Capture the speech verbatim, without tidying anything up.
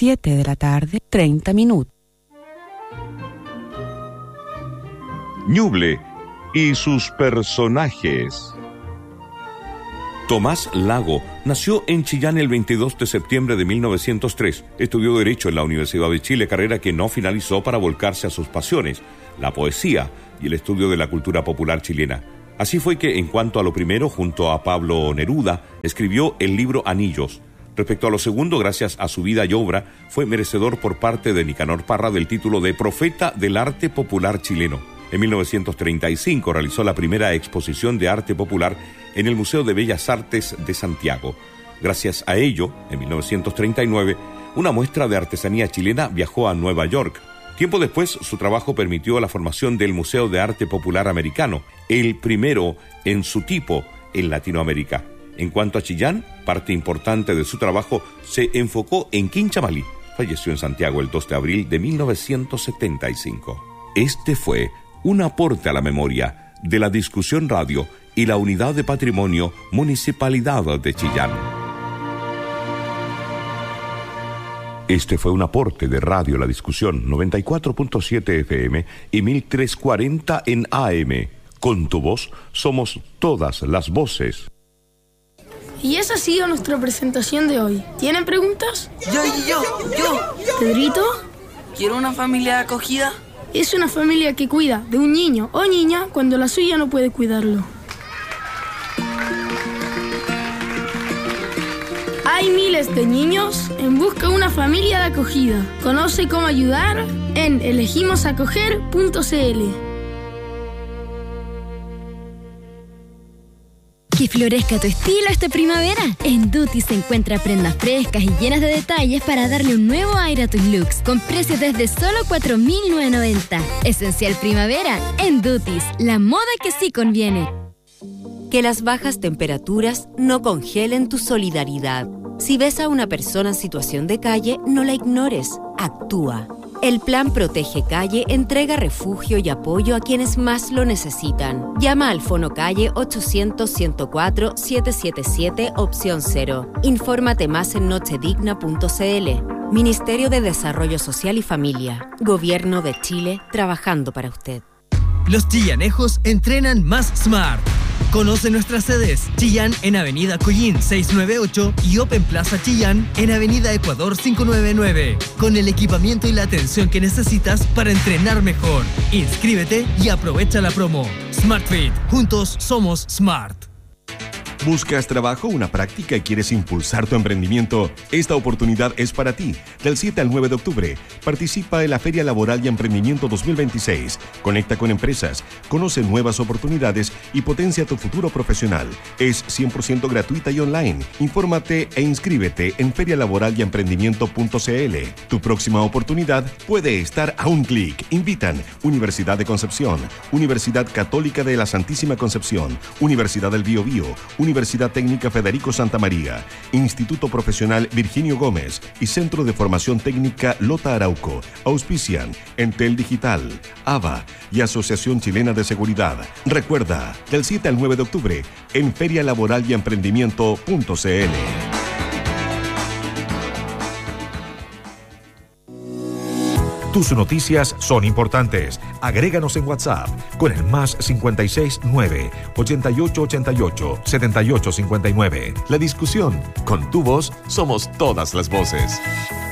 siete de la tarde, treinta minutos. Ñuble y sus personajes. Tomás Lago nació en Chillán el veintidós de septiembre de mil novecientos tres. Estudió Derecho en la Universidad de Chile, carrera que no finalizó para volcarse a sus pasiones, la poesía y el estudio de la cultura popular chilena. Así fue que, en cuanto a lo primero, junto a Pablo Neruda, escribió el libro Anillos. Respecto a lo segundo, gracias a su vida y obra, fue merecedor por parte de Nicanor Parra del título de Profeta del Arte Popular Chileno. En mil novecientos treinta y cinco realizó la primera exposición de arte popular en el Museo de Bellas Artes de Santiago. Gracias a ello, en mil novecientos treinta y nueve, una muestra de artesanía chilena viajó a Nueva York. Tiempo después, su trabajo permitió la formación del Museo de Arte Popular Americano, el primero en su tipo en Latinoamérica. En cuanto a Chillán, parte importante de su trabajo se enfocó en Quinchamalí. Falleció en Santiago el dos de abril de mil novecientos setenta y cinco. Este fue un aporte a la memoria de la Discusión Radio y la Unidad de Patrimonio Municipalidad de Chillán. Este fue un aporte de Radio La Discusión, noventa y cuatro punto siete F M y mil trescientos cuarenta en A M. Con tu voz somos todas las voces. Y esa ha sido nuestra presentación de hoy. ¿Tienen preguntas? Yo, yo, yo. ¿Pedrito? ¿Quiero una familia acogida? Es una familia que cuida de un niño o niña cuando la suya no puede cuidarlo. Hay miles de niños en busca de una familia de acogida. Conoce cómo ayudar en elegimos acoger punto c l. Que florezca tu estilo esta primavera. En Duty se encuentra prendas frescas y llenas de detalles para darle un nuevo aire a tus looks, con precios desde solo cuatro mil novecientos noventa. Esencial primavera en Duty, la moda que sí conviene. Que las bajas temperaturas no congelen tu solidaridad. Si ves a una persona en situación de calle, no la ignores. Actúa. El Plan Protege Calle entrega refugio y apoyo a quienes más lo necesitan. Llama al Fono Calle ochocientos, ciento cuatro, setecientos setenta y siete, opción cero. Infórmate más en nochedigna punto c l. Ministerio de Desarrollo Social y Familia. Gobierno de Chile, trabajando para usted. Los chillanejos entrenan más Smart. Conoce nuestras sedes: Chillán en Avenida Collín seiscientos noventa y ocho y Open Plaza Chillán en Avenida Ecuador quinientos noventa y nueve, con el equipamiento y la atención que necesitas para entrenar mejor. Inscríbete y aprovecha la promo. SmartFit, juntos somos Smart. ¿Buscas trabajo, una práctica y quieres impulsar tu emprendimiento? Esta oportunidad es para ti. Del siete al nueve de octubre, participa en la Feria Laboral y Emprendimiento dos mil veintiséis. Conecta con empresas, conoce nuevas oportunidades y potencia tu futuro profesional. Es cien por ciento gratuita y online. Infórmate e inscríbete en feria laboral y emprendimiento punto c l. Tu próxima oportunidad puede estar a un clic. Invitan Universidad de Concepción, Universidad Católica de la Santísima Concepción, Universidad del Biobío, Universidad Técnica Federico Santa María, Instituto Profesional Virginio Gómez y Centro de Formación Técnica Lota Arauco. Auspician Entel Digital, A B A y Asociación Chilena de Seguridad. Recuerda, del siete al nueve de octubre, en feria laboral y emprendimiento punto c l. Tus noticias son importantes. Agréganos en WhatsApp con el más cincuenta y seis nueve, ochenta y ocho ochenta y ocho, setenta y ocho cincuenta y nueve. La Discusión. Con tu voz somos todas las voces.